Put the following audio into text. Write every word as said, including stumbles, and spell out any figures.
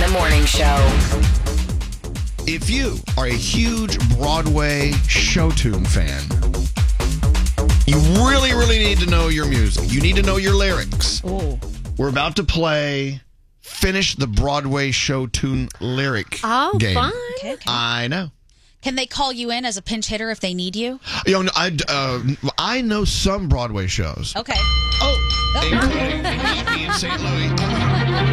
the Morning Show. If you are a huge Broadway show tune fan, you really, really need to know your music. You need to know your lyrics. Ooh. We're about to play Finish the Broadway Show Tune Lyric Oh, game. fun. Okay, okay. I know. Can they call you in as a pinch hitter if they need you? You know, I, uh, I know some Broadway shows. Okay. Oh, including Meet Me in Saint Louis.